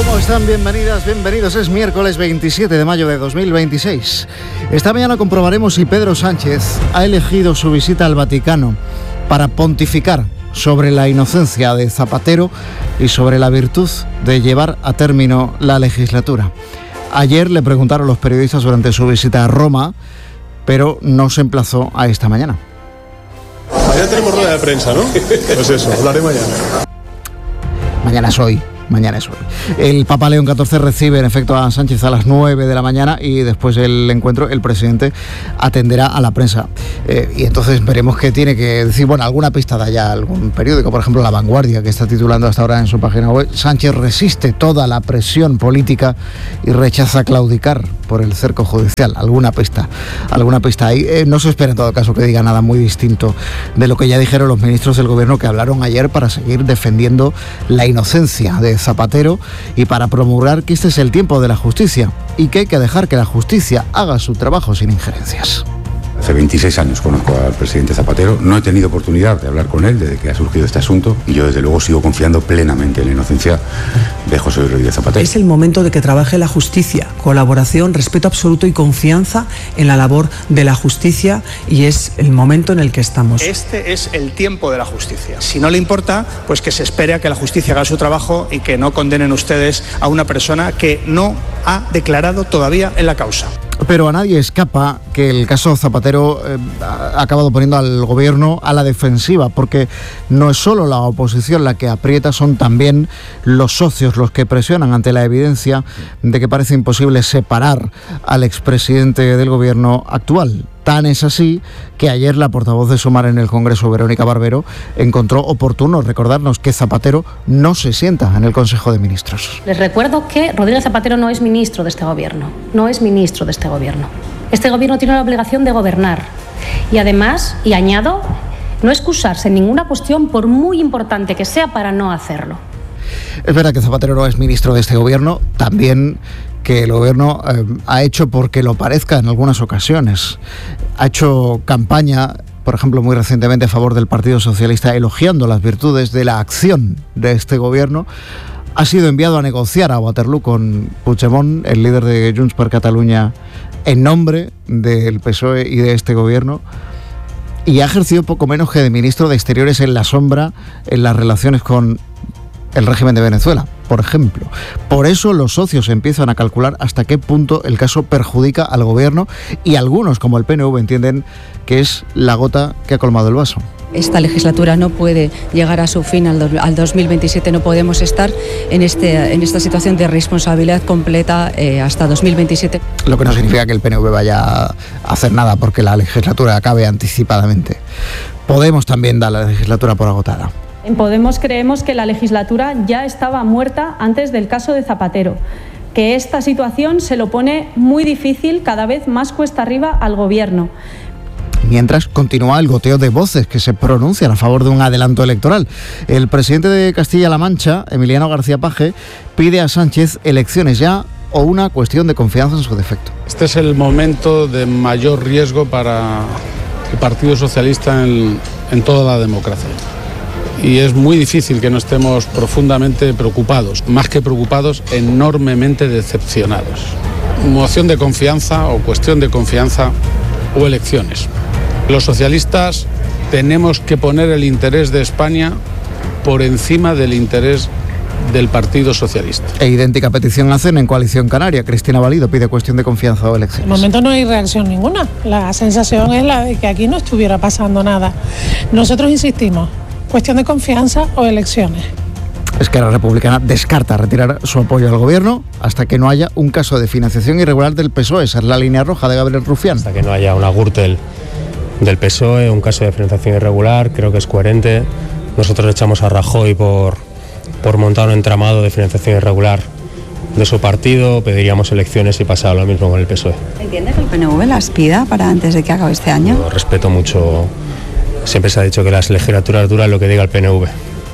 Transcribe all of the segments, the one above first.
¿Cómo están? Bienvenidas, bienvenidos. Es miércoles 27 de mayo de 2026. Esta mañana comprobaremos si Pedro Sánchez ha elegido su visita al Vaticano para pontificar sobre la inocencia de Zapatero y sobre la virtud de llevar a término la legislatura. Ayer le preguntaron los periodistas durante su visita a Roma, pero no se emplazó a esta mañana. Mañana tenemos rueda de prensa, ¿no? Pues eso, hablaré mañana. Mañana es hoy. El Papa León XIV recibe en efecto a Sánchez a las 9 de la mañana y después del encuentro el presidente atenderá a la prensa. Y entonces veremos qué tiene que decir. Bueno, alguna pista da ya algún periódico, por ejemplo La Vanguardia, que está titulando hasta ahora en su página web: Sánchez resiste toda la presión política y rechaza claudicar por el cerco judicial. Alguna pista ahí. No se espera en todo caso que diga nada muy distinto de lo que ya dijeron los ministros del gobierno que hablaron ayer para seguir defendiendo la inocencia de Zapatero y para promulgar que este es el tiempo de la justicia y que hay que dejar que la justicia haga su trabajo sin injerencias. Hace 26 años conozco al presidente Zapatero, no he tenido oportunidad de hablar con él desde que ha surgido este asunto y yo desde luego sigo confiando plenamente en la inocencia de José Luis Rodríguez Zapatero. Es el momento de que trabaje la justicia, colaboración, respeto absoluto y confianza en la labor de la justicia, y es el momento en el que estamos. Este es el tiempo de la justicia. Si no le importa, pues que se espere a que la justicia haga su trabajo y que no condenen ustedes a una persona que no ha declarado todavía en la causa. Pero a nadie escapa que el caso Zapatero ha acabado poniendo al gobierno a la defensiva, porque no es solo la oposición la que aprieta, son también los socios los que presionan ante la evidencia de que parece imposible separar al expresidente del gobierno actual. Tan es así que ayer la portavoz de Sumar en el Congreso, Verónica Barbero, encontró oportuno recordarnos que Zapatero no se sienta en el Consejo de Ministros. Les recuerdo que Rodríguez Zapatero no es ministro de este gobierno. Este gobierno tiene la obligación de gobernar. Y además, y añado, no excusarse en ninguna cuestión por muy importante que sea para no hacerlo. Es verdad que Zapatero no es ministro de este gobierno, también que el gobierno ha hecho porque lo parezca en algunas ocasiones. Ha hecho campaña, por ejemplo, muy recientemente a favor del Partido Socialista, elogiando las virtudes de la acción de este gobierno. Ha sido enviado a negociar a Waterloo con Puigdemont, el líder de Junts per Catalunya, en nombre del PSOE y de este gobierno. Y ha ejercido poco menos que de ministro de Exteriores en la sombra en las relaciones con el régimen de Venezuela, por ejemplo. Por eso los socios empiezan a calcular hasta qué punto el caso perjudica al gobierno, y algunos, como el PNV, entienden que es la gota que ha colmado el vaso. Esta legislatura no puede llegar a su fin al 2027, no podemos estar en esta situación de responsabilidad completa hasta 2027. Lo que no significa que el PNV vaya a hacer nada porque la legislatura acabe anticipadamente. Podemos también dar la legislatura por agotada. En Podemos creemos que la legislatura ya estaba muerta antes del caso de Zapatero, que esta situación se lo pone muy difícil, cada vez más cuesta arriba al gobierno. Mientras continúa el goteo de voces que se pronuncian a favor de un adelanto electoral. El presidente de Castilla-La Mancha, Emiliano García Paje, pide a Sánchez elecciones ya o una cuestión de confianza en su defecto. Este es el momento de mayor riesgo para el Partido Socialista en toda la democracia. Y es muy difícil que no estemos profundamente preocupados, más que preocupados, enormemente decepcionados. Moción de confianza o cuestión de confianza o elecciones. Los socialistas tenemos que poner el interés de España por encima del interés del Partido Socialista. E idéntica petición hacen en Coalición Canaria. Cristina Valido pide cuestión de confianza o elecciones. De momento no hay reacción ninguna. La sensación es la de que aquí no estuviera pasando nada. Nosotros insistimos, cuestión de confianza o elecciones. Esquerra Republicana descarta retirar su apoyo al gobierno hasta que no haya un caso de financiación irregular del PSOE. Esa es la línea roja de Gabriel Rufián. Hasta que no haya una Gürtel del PSOE, un caso de financiación irregular, creo que es coherente. Nosotros echamos a Rajoy por montar un entramado de financiación irregular de su partido, pediríamos elecciones y pasar lo mismo con el PSOE. ¿Entiende que el PNV las pida para antes de que acabe este año? Yo respeto mucho, siempre se ha dicho que las legislaturas duran lo que diga el PNV.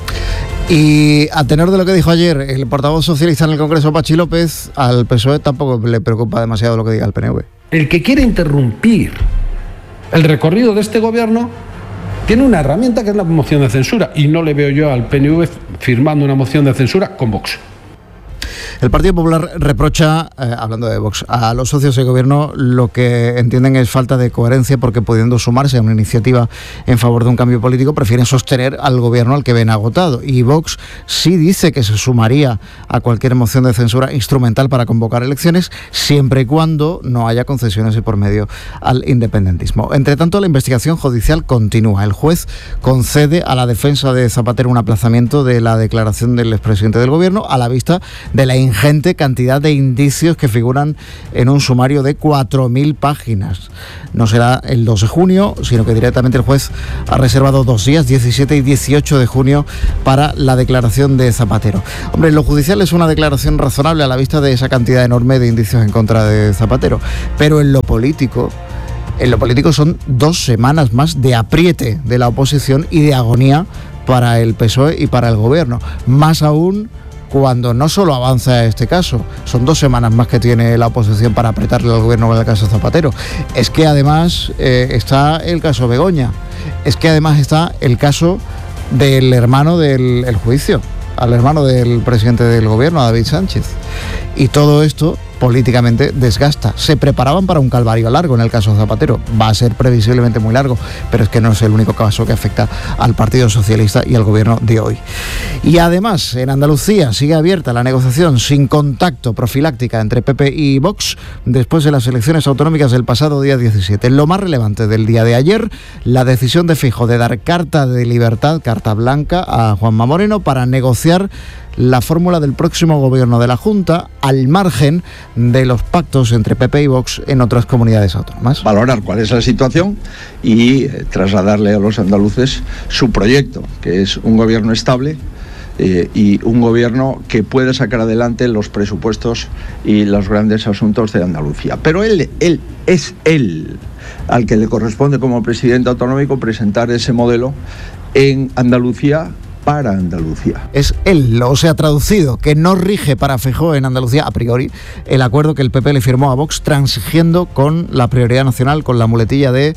Y a tenor de lo que dijo ayer el portavoz socialista en el Congreso, Pachi López, al PSOE tampoco le preocupa demasiado lo que diga el PNV. El que quiere interrumpir el recorrido de este gobierno tiene una herramienta que es la moción de censura, y no le veo yo al PNV firmando una moción de censura con Vox. El Partido Popular reprocha, hablando de Vox, a los socios de gobierno lo que entienden es falta de coherencia, porque pudiendo sumarse a una iniciativa en favor de un cambio político, prefieren sostener al gobierno al que ven agotado. Y Vox sí dice que se sumaría a cualquier moción de censura instrumental para convocar elecciones, siempre y cuando no haya concesiones de por medio al independentismo. Entre tanto, la investigación judicial continúa. El juez concede a la defensa de Zapatero un aplazamiento de la declaración del expresidente del gobierno a la vista de la ingente cantidad de indicios que figuran en un sumario de 4.000 páginas. No será el 2 de junio, sino que directamente el juez ha reservado 2 días, 17 y 18 de junio, para la declaración de Zapatero. Hombre, en lo judicial es una declaración razonable a la vista de esa cantidad enorme de indicios en contra de Zapatero, pero en lo político son 2 semanas más de apriete de la oposición y de agonía para el PSOE y para el gobierno. Más aún cuando no solo avanza este caso, son 2 semanas más que tiene la oposición para apretarle al gobierno con el caso Zapatero. Es que además está el caso Begoña, es que además está el caso del hermano del juicio, al hermano del presidente del gobierno, a David Sánchez. Y todo esto políticamente desgasta. Se preparaban para un calvario largo en el caso Zapatero. Va a ser previsiblemente muy largo, pero es que no es el único caso que afecta al Partido Socialista y al gobierno de hoy. Y además, en Andalucía sigue abierta la negociación sin contacto profiláctica entre PP y Vox después de las elecciones autonómicas del pasado día 17. Lo más relevante del día de ayer, la decisión de Feijóo de dar carta de libertad, carta blanca, a Juanma Moreno para negociar la fórmula del próximo gobierno de la Junta, al margen de los pactos entre PP y Vox en otras comunidades autónomas. Valorar cuál es la situación y trasladarle a los andaluces su proyecto, que es un gobierno estable y un gobierno que puede sacar adelante los presupuestos y los grandes asuntos de Andalucía. Pero él es al que le corresponde como presidente autonómico presentar ese modelo en Andalucía, para Andalucía. Es él, o sea, traducido, que no rige para Feijóo en Andalucía a priori el acuerdo que el PP le firmó a Vox, transigiendo con la prioridad nacional, con la muletilla de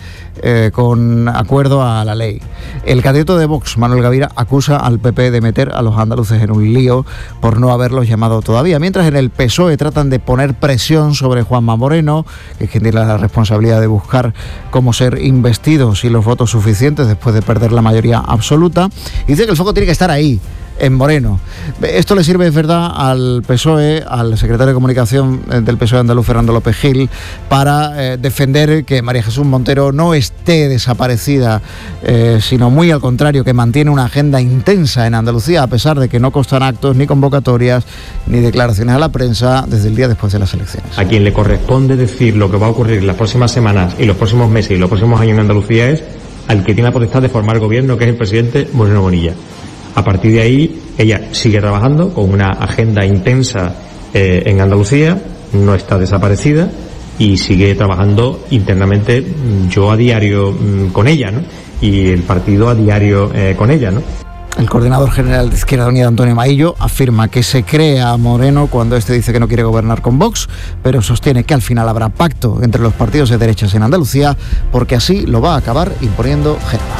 con acuerdo a la ley. El candidato de Vox, Manuel Gavira, acusa al PP de meter a los andaluces en un lío por no haberlos llamado todavía, mientras en el PSOE tratan de poner presión sobre Juanma Moreno, que es quien tiene la responsabilidad de buscar cómo ser investido sin los votos suficientes después de perder la mayoría absoluta. Y dice que el foco tiene que estar ahí, en Moreno. Esto le sirve, es verdad, al PSOE, al secretario de Comunicación del PSOE andaluz, Fernando López Gil, para defender que María Jesús Montero no esté desaparecida, sino muy al contrario, que mantiene una agenda intensa en Andalucía, a pesar de que no constan actos, ni convocatorias, ni declaraciones a la prensa desde el día después de las elecciones. A quien le corresponde decir lo que va a ocurrir en las próximas semanas y los próximos meses y los próximos años en Andalucía es al que tiene la potestad de formar gobierno, que es el presidente Moreno Bonilla. A partir de ahí, ella sigue trabajando con una agenda intensa en Andalucía, no está desaparecida y sigue trabajando internamente, yo a diario con ella, ¿no? Y el partido a diario con ella, ¿no? El coordinador general de Izquierda Unida, Antonio Maillo, afirma que se cree a Moreno cuando este dice que no quiere gobernar con Vox, pero sostiene que al final habrá pacto entre los partidos de derechas en Andalucía, porque así lo va a acabar imponiendo Génova.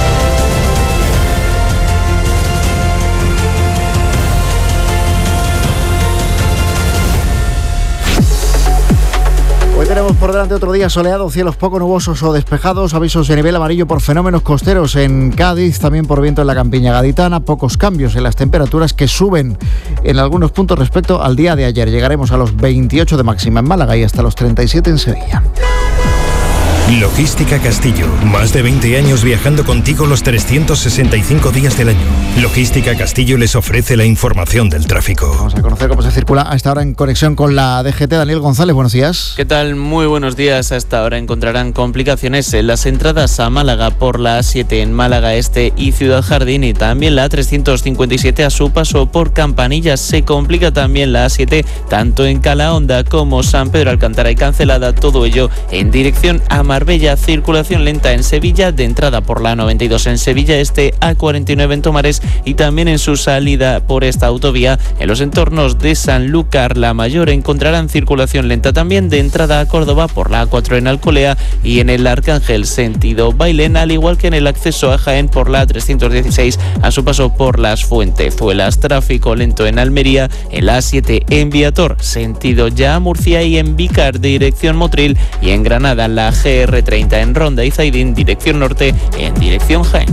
Tenemos por delante otro día soleado, cielos poco nubosos o despejados, avisos de nivel amarillo por fenómenos costeros en Cádiz, también por viento en la campiña gaditana, pocos cambios en las temperaturas que suben en algunos puntos respecto al día de ayer. Llegaremos a los 28 de máxima en Málaga y hasta los 37 en Sevilla. Logística Castillo, más de 20 años viajando contigo los 365 días del año. Logística Castillo les ofrece la información del tráfico. Vamos a conocer cómo se circula a esta hora en conexión con la DGT. Daniel González, buenos días. ¿Qué tal? Muy buenos días. A esta hora encontrarán complicaciones en las entradas a Málaga por la A7 en Málaga Este y Ciudad Jardín, y también la A357 a su paso por Campanillas. Se complica también la A7 tanto en Calahonda como San Pedro Alcántara y Cancelada, todo ello en dirección a Málaga. Marbella, circulación lenta en Sevilla, de entrada por la 92 en Sevilla Este, A49 en Tomares y también en su salida por esta autovía. En los entornos de Sanlúcar la Mayor encontrarán circulación lenta también de entrada a Córdoba por la A4 en Alcolea y en el Arcángel sentido Bailén, al igual que en el acceso a Jaén por la A316 a su paso por Las Fuentezuelas. Tráfico lento en Almería, en la A7 en Viator sentido ya Murcia y en Vícar dirección Motril, y en Granada la GR30 en Ronda y Zaidín dirección norte en dirección Jaén.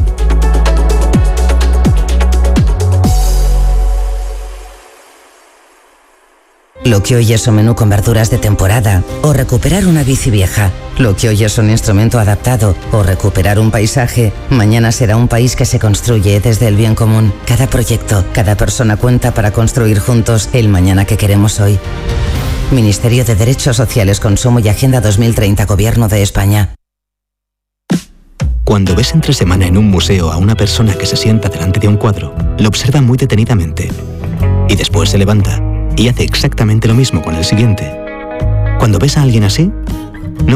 Lo que hoy es un menú con verduras de temporada, o recuperar una bici vieja. Lo que hoy es un instrumento adaptado, o recuperar un paisaje, mañana será un país que se construye desde el bien común. Cada proyecto, cada persona cuenta para construir juntos el mañana que queremos hoy. Ministerio de Derechos Sociales, Consumo y Agenda 2030, Gobierno de España. Cuando ves entre semana en un museo a una persona que se sienta delante de un cuadro, lo observa muy detenidamente y después se levanta y hace exactamente lo mismo con el siguiente. Cuando ves a alguien así,